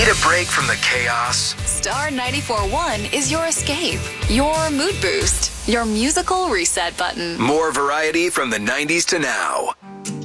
a break from the chaos? Star 94.1 is your escape, your mood boost, your musical reset button. More variety from the 90s to now.